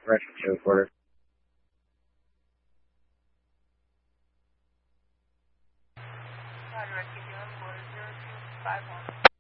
Retro 2 recorder. Roger, keep you on board 0251.